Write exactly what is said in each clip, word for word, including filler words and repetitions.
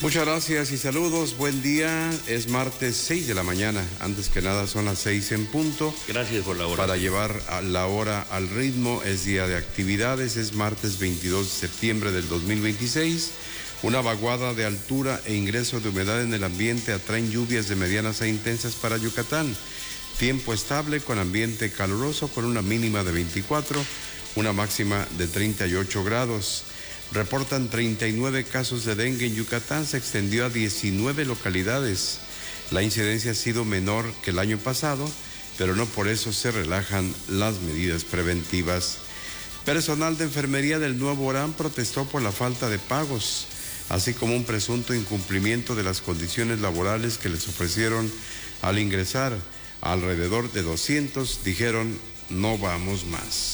Muchas gracias y saludos, buen día, es martes seis de la mañana, antes que nada son las seis en punto. Gracias por la hora. Para llevar a la hora al ritmo, es día de actividades, es martes veintidós de septiembre del dos mil veintiséis, una vaguada de altura e ingreso de humedad en el ambiente atraen lluvias de medianas a intensas para Yucatán, tiempo estable con ambiente caluroso con una mínima de veinticuatro, una máxima de treinta y ocho grados. Reportan treinta y nueve casos de dengue en Yucatán, se extendió a diecinueve localidades. La incidencia ha sido menor que el año pasado, pero no por eso se relajan las medidas preventivas. Personal de enfermería del Nuevo Orán protestó por la falta de pagos, así como un presunto incumplimiento de las condiciones laborales que les ofrecieron al ingresar. Alrededor de doscientos dijeron, no vamos más.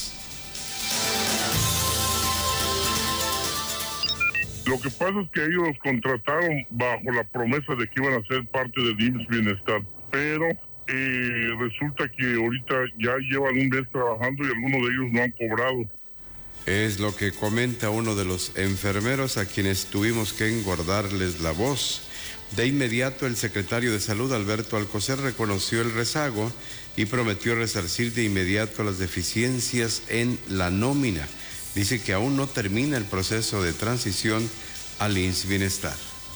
Lo que pasa es que ellos los contrataron bajo la promesa de que iban a ser parte del I M S S Bienestar, pero eh, resulta que ahorita ya llevan un mes trabajando y algunos de ellos no han cobrado. Es lo que comenta uno de los enfermeros a quienes tuvimos que engordarles la voz. De inmediato el secretario de Salud, Alberto Alcocer, reconoció el rezago y prometió resarcir de inmediato las deficiencias en la nómina. Dice que aún no termina el proceso de transición al I M S S Bienestar.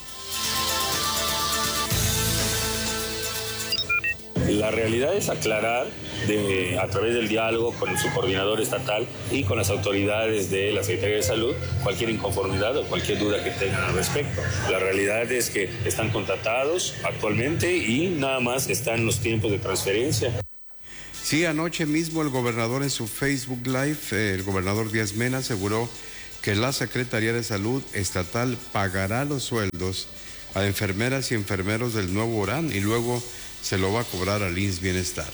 La realidad es aclarar de, a través del diálogo con su coordinador estatal y con las autoridades de la Secretaría de Salud cualquier inconformidad o cualquier duda que tengan al respecto. La realidad es que están contratados actualmente y nada más están en los tiempos de transferencia. Sí, anoche mismo el gobernador en su Facebook Live, eh, el gobernador Díaz Mena aseguró que la Secretaría de Salud Estatal pagará los sueldos a enfermeras y enfermeros del Nuevo Orán y luego se lo va a cobrar al I M S S Bienestar.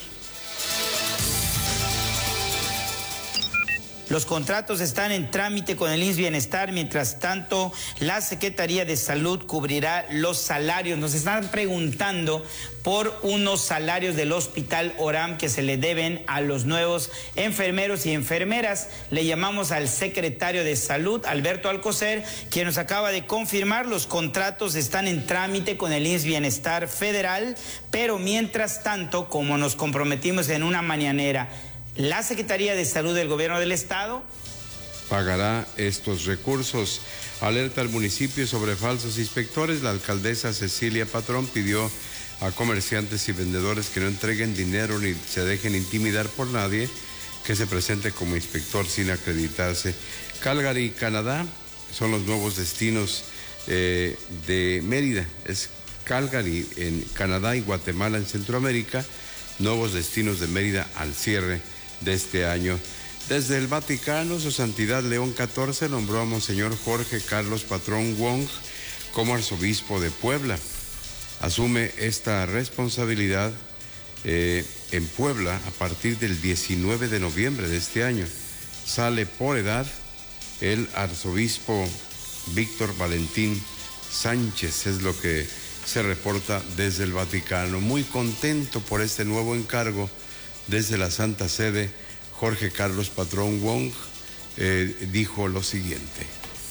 Los contratos están en trámite con el I M S S Bienestar, mientras tanto la Secretaría de Salud cubrirá los salarios. Nos están preguntando por unos salarios del Hospital Orán que se le deben a los nuevos enfermeros y enfermeras. Le llamamos al secretario de Salud, Alberto Alcocer, quien nos acaba de confirmar los contratos están en trámite con el I M S S Bienestar Federal, pero mientras tanto, como nos comprometimos en una mañanera, la Secretaría de Salud del Gobierno del Estado pagará estos recursos. Alerta al municipio sobre falsos inspectores. La alcaldesa Cecilia Patrón pidió a comerciantes y vendedores que no entreguen dinero ni se dejen intimidar por nadie que se presente como inspector sin acreditarse. Calgary y Canadá son los nuevos destinos eh, de Mérida. Es Calgary en Canadá y Guatemala en Centroamérica, nuevos destinos de Mérida al cierre de este año. Desde el Vaticano, su Santidad León catorce nombró a Monseñor Jorge Carlos Patrón Wong como arzobispo de Puebla. Asume esta responsabilidad eh, en Puebla a partir del diecinueve de noviembre de este año. Sale por edad el arzobispo Víctor Valentín Sánchez, es lo que se reporta desde el Vaticano. Muy contento por este nuevo encargo desde la Santa Sede. Jorge Carlos Patrón Wong eh, dijo lo siguiente.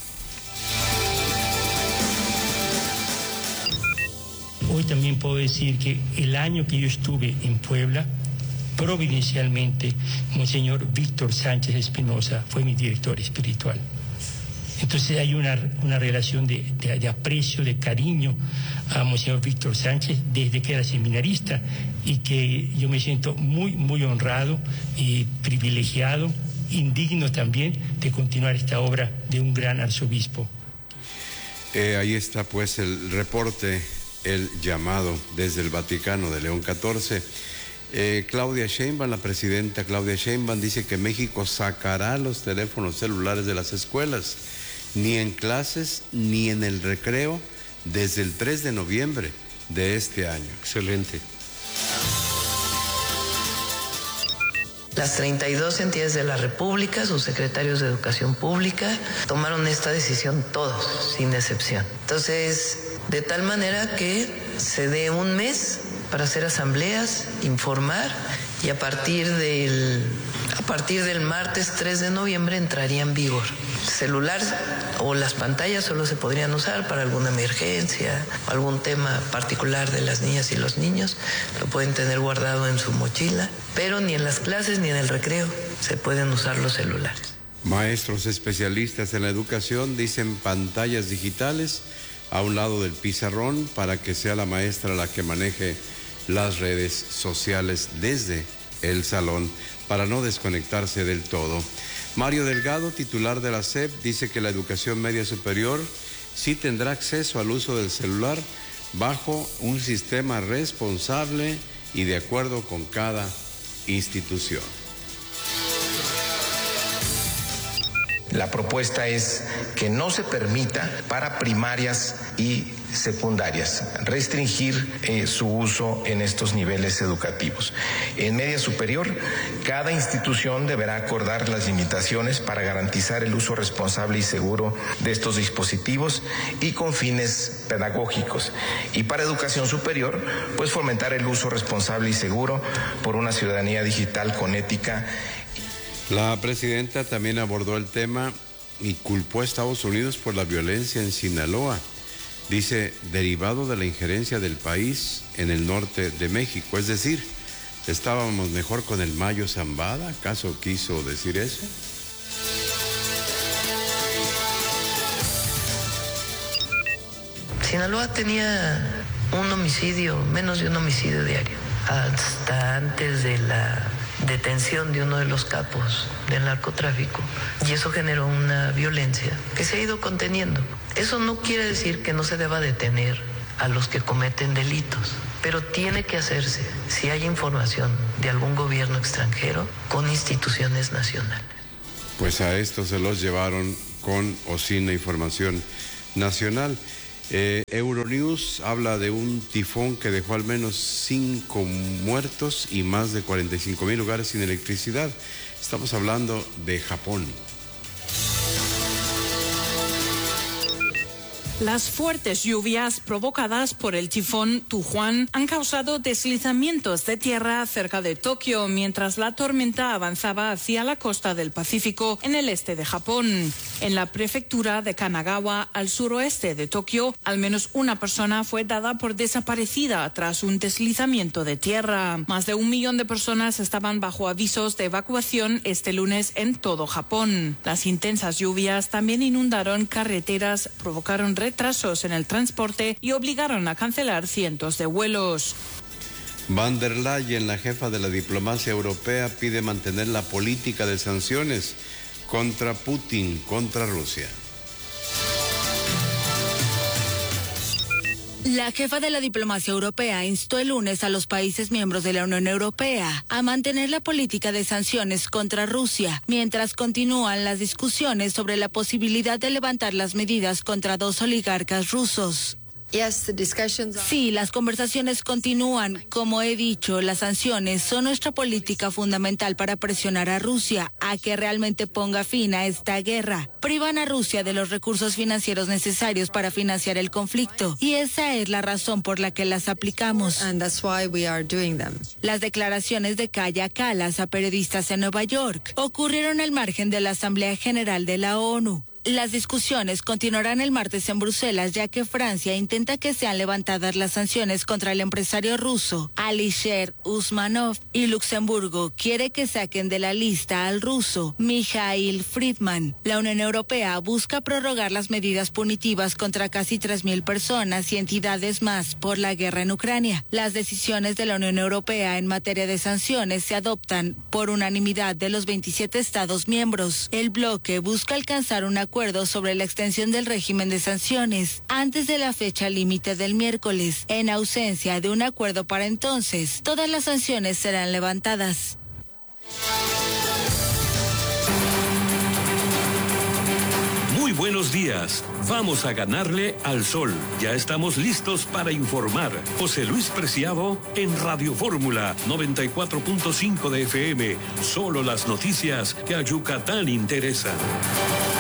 Hoy también puedo decir que el año que yo estuve en Puebla, providencialmente, Monseñor Víctor Sánchez Espinosa fue mi director espiritual. Entonces hay una, una relación de, de, de aprecio, de cariño a Monseñor Víctor Sánchez desde que era seminarista y que yo me siento muy, muy honrado y privilegiado, indigno también de continuar esta obra de un gran arzobispo. Eh, ahí está pues el reporte, el llamado desde el Vaticano de León catorce. Eh, Claudia Sheinbaum, la presidenta Claudia Sheinbaum, dice que México sacará los teléfonos celulares de las escuelas, ni en clases ni en el recreo, desde el tres de noviembre de este año. Excelente. Las treinta y dos entidades de la República, sus secretarios de Educación Pública, tomaron esta decisión todos, sin excepción. Entonces, de tal manera que se dé un mes para hacer asambleas, informar, y a partir del A partir del martes tres de noviembre entraría en vigor. Celular o las pantallas solo se podrían usar para alguna emergencia, algún tema particular de las niñas y los niños, lo pueden tener guardado en su mochila, pero ni en las clases ni en el recreo se pueden usar los celulares. Maestros especialistas en la educación dicen pantallas digitales a un lado del pizarrón para que sea la maestra la que maneje las redes sociales desde el salón para no desconectarse del todo. Mario Delgado, titular de la S E P, dice que la educación media superior sí tendrá acceso al uso del celular bajo un sistema responsable y de acuerdo con cada institución. La propuesta es que no se permita para primarias y secundarias restringir eh, su uso en estos niveles educativos. En media superior, cada institución deberá acordar las limitaciones para garantizar el uso responsable y seguro de estos dispositivos y con fines pedagógicos. Y para educación superior, pues fomentar el uso responsable y seguro por una ciudadanía digital con ética. La presidenta también abordó el tema y culpó a Estados Unidos por la violencia en Sinaloa. Dice, derivado de la injerencia del país en el norte de México. Es decir, ¿estábamos mejor con el Mayo Zambada? ¿Acaso quiso decir eso? Sinaloa tenía un homicidio, menos de un homicidio diario, hasta antes de la detención de uno de los capos del narcotráfico, y eso generó una violencia que se ha ido conteniendo. Eso no quiere decir que no se deba detener a los que cometen delitos, pero tiene que hacerse si hay información de algún gobierno extranjero con instituciones nacionales. Pues a esto se los llevaron con o sin la información nacional. Eh, Euronews habla de un tifón que dejó al menos cinco muertos y más de cuarenta y cinco mil lugares sin electricidad. Estamos hablando de Japón. Las fuertes lluvias provocadas por el tifón Tujuan han causado deslizamientos de tierra cerca de Tokio mientras la tormenta avanzaba hacia la costa del Pacífico en el este de Japón. En la prefectura de Kanagawa, al suroeste de Tokio, al menos una persona fue dada por desaparecida tras un deslizamiento de tierra. Más de un millón de personas estaban bajo avisos de evacuación este lunes en todo Japón. Las intensas lluvias también inundaron carreteras, provocaron retrasos en el transporte y obligaron a cancelar cientos de vuelos. Van der Leyen, la jefa de la diplomacia europea, pide mantener la política de sanciones contra Putin, contra Rusia. La jefa de la diplomacia europea instó el lunes a los países miembros de la Unión Europea a mantener la política de sanciones contra Rusia, mientras continúan las discusiones sobre la posibilidad de levantar las medidas contra dos oligarcas rusos. Sí, las conversaciones continúan. Como he dicho, las sanciones son nuestra política fundamental para presionar a Rusia a que realmente ponga fin a esta guerra. Privan a Rusia de los recursos financieros necesarios para financiar el conflicto, y esa es la razón por la que las aplicamos. Las declaraciones de Kaja Kallas a periodistas en Nueva York ocurrieron al margen de la Asamblea General de la ONU. Las discusiones continuarán el martes en Bruselas, ya que Francia intenta que sean levantadas las sanciones contra el empresario ruso Alisher Usmanov, y Luxemburgo quiere que saquen de la lista al ruso Mikhail Friedman. La Unión Europea busca prorrogar las medidas punitivas contra casi tres mil personas y entidades más por la guerra en Ucrania. Las decisiones de la Unión Europea en materia de sanciones se adoptan por unanimidad de los veintisiete Estados miembros. El bloque busca alcanzar un acuerdo sobre la extensión del régimen de sanciones antes de la fecha límite del miércoles. En ausencia de un acuerdo para entonces, todas las sanciones serán levantadas. Muy buenos días. Vamos a ganarle al sol. Ya estamos listos para informar. José Luis Preciado en Radio Fórmula noventa y cuatro punto cinco de F M. Solo las noticias que a Yucatán interesan.